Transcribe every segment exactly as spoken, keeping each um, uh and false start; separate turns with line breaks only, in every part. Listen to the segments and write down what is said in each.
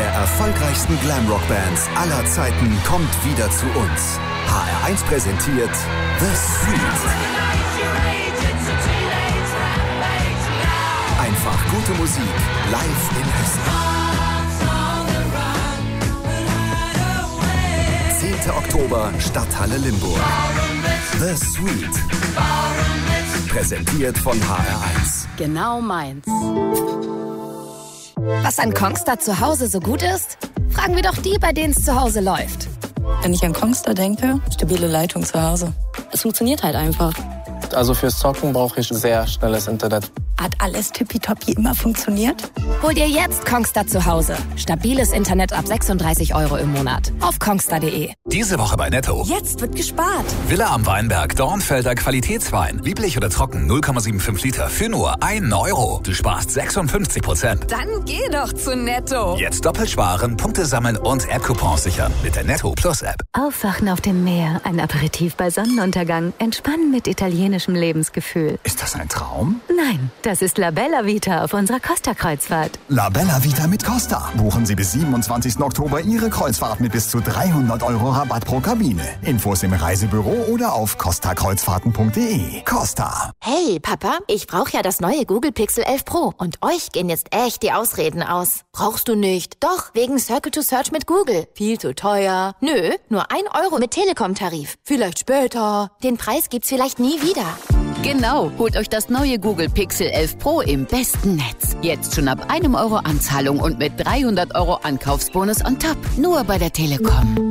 der erfolgreichsten Glamrock-Bands aller Zeiten kommt wieder zu uns. H R eins präsentiert The Street. Einfach gute Musik, live in Hessen. zehnter Oktober, Stadthalle Limburg. The Street. Präsentiert von H R eins.
Genau meins. Was an Kongstar zu Hause so gut ist? Fragen wir doch die, bei denen es zu Hause läuft.
Wenn ich an Kongstar denke, stabile Leitung zu Hause. Es funktioniert halt einfach.
Also fürs Zocken brauche ich sehr schnelles Internet.
Hat alles tippitoppi immer funktioniert?
Hol dir jetzt Kongstar zu Hause. Stabiles Internet ab sechsunddreißig Euro im Monat. Auf kongstar punkt de.
Diese Woche bei Netto.
Jetzt wird gespart.
Villa am Weinberg, Dornfelder Qualitätswein. Lieblich oder trocken, null Komma fünfundsiebzig Liter für nur einen Euro. Du sparst sechsundfünfzig Prozent.
Dann geh doch zu Netto.
Jetzt doppelt sparen, Punkte sammeln und App-Coupons sichern mit der Netto Plus App.
Aufwachen auf dem Meer, ein Aperitif bei Sonnenuntergang, entspannen mit italienischem Lebensgefühl.
Ist das ein Traum?
Nein, das ist La Bella Vita auf unserer Costa-Kreuzfahrt.
La Bella Vita mit Costa. Buchen Sie bis siebenundzwanzigsten Oktober Ihre Kreuzfahrt mit bis zu dreihundert Euro Rabatt pro Kabine. Infos im Reisebüro oder auf costa kreuzfahrten punkt de. Costa.
Hey, Papa, ich brauche ja das neue Google Pixel elf Pro. Und euch gehen jetzt echt die Ausreden aus. Brauchst du nicht. Doch, wegen Circle to Search mit Google. Viel zu teuer. Nö, nur ein Euro mit Telekom-Tarif. Vielleicht später. Den Preis gibt's vielleicht nie wieder.
Genau, holt euch das neue Google Pixel elf Pro im besten Netz. Jetzt schon ab einem Euro Anzahlung und mit dreihundert Euro Ankaufsbonus on top. Nur bei der Telekom.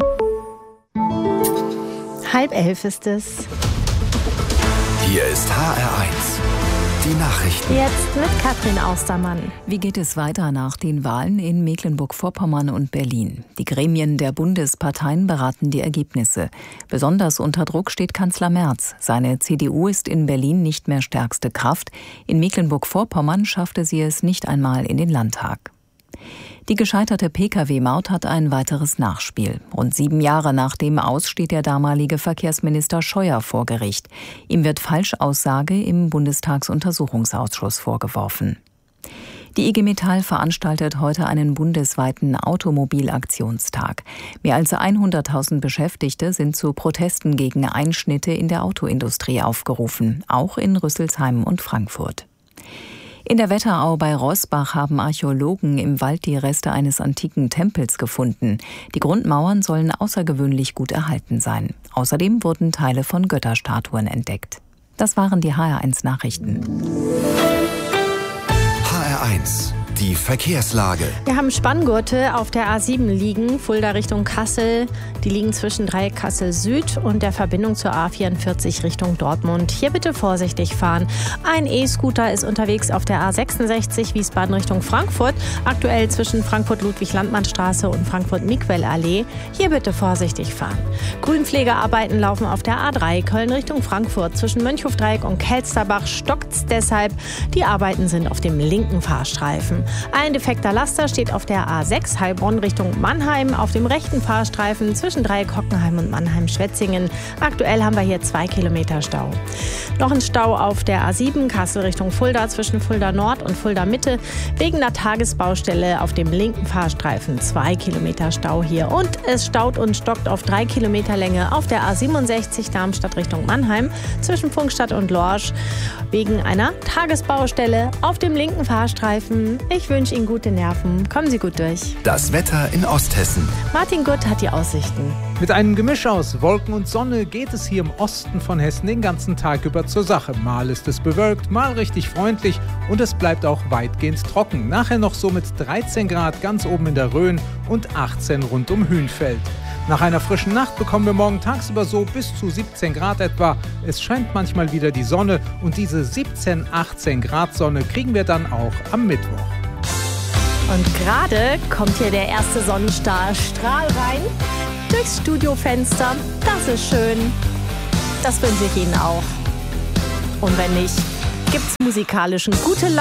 Halb elf ist es.
Hier ist H R eins. Die Nachrichten.
Jetzt mit Katrin Austermann.
Wie geht es weiter nach den Wahlen in Mecklenburg-Vorpommern und Berlin? Die Gremien der Bundesparteien beraten die Ergebnisse. Besonders unter Druck steht Kanzler Merz. Seine C D U ist in Berlin nicht mehr stärkste Kraft. In Mecklenburg-Vorpommern schaffte sie es nicht einmal in den Landtag. Die gescheiterte Pkw-Maut hat ein weiteres Nachspiel. Rund sieben Jahre nach dem Aus steht der damalige Verkehrsminister Scheuer vor Gericht. Ihm wird Falschaussage im Bundestagsuntersuchungsausschuss vorgeworfen. Die I G Metall veranstaltet heute einen bundesweiten Automobilaktionstag. Mehr als hunderttausend Beschäftigte sind zu Protesten gegen Einschnitte in der Autoindustrie aufgerufen, auch in Rüsselsheim und Frankfurt. In der Wetterau bei Roßbach haben Archäologen im Wald die Reste eines antiken Tempels gefunden. Die Grundmauern sollen außergewöhnlich gut erhalten sein. Außerdem wurden Teile von Götterstatuen entdeckt. Das waren die H R eins Nachrichten.
H R eins. Die Verkehrslage.
Wir haben Spanngurte auf der A sieben liegen, Fulda Richtung Kassel. Die liegen zwischen Dreieck Kassel Süd und der Verbindung zur A vierundvierzig Richtung Dortmund. Hier bitte vorsichtig fahren. Ein E-Scooter ist unterwegs auf der A sechsundsechzig Wiesbaden Richtung Frankfurt. Aktuell zwischen Frankfurt-Ludwig-Landmann-Straße und Frankfurt-Miquel-Allee. Hier bitte vorsichtig fahren. Grünpflegearbeiten laufen auf der A drei Köln Richtung Frankfurt. Zwischen Mönchhofdreieck und Kelsterbach stockt's deshalb. Die Arbeiten sind auf dem linken Fahrstreifen. Ein defekter Laster steht auf der A sechs Heilbronn Richtung Mannheim auf dem rechten Fahrstreifen zwischen Dreieck Hockenheim und Mannheim-Schwetzingen. Aktuell haben wir hier zwei Kilometer Stau. Noch ein Stau auf der A sieben Kassel Richtung Fulda zwischen Fulda Nord und Fulda Mitte. Wegen einer Tagesbaustelle auf dem linken Fahrstreifen zwei Kilometer Stau hier. Und es staut und stockt auf drei Kilometer Länge auf der A siebenundsechzig Darmstadt Richtung Mannheim zwischen Funkstadt und Lorsch. Wegen einer Tagesbaustelle auf dem linken Fahrstreifen. Ich wünsche Ihnen gute Nerven. Kommen Sie gut durch.
Das Wetter in Osthessen.
Martin Gutt hat die Aussichten.
Mit einem Gemisch aus Wolken und Sonne geht es hier im Osten von Hessen den ganzen Tag über zur Sache. Mal ist es bewölkt, mal richtig freundlich und es bleibt auch weitgehend trocken. Nachher noch so mit dreizehn Grad ganz oben in der Rhön und achtzehn rund um Hünfeld. Nach einer frischen Nacht bekommen wir morgen tagsüber so bis zu siebzehn Grad etwa. Es scheint manchmal wieder die Sonne und diese siebzehn, achtzehn Grad Sonne kriegen wir dann auch am Mittwoch.
Und gerade kommt hier der erste Sonnenstarstrahl rein durchs Studiofenster. Das ist schön. Das wünsche ich Ihnen auch. Und wenn nicht, gibt's musikalischen gute Laune.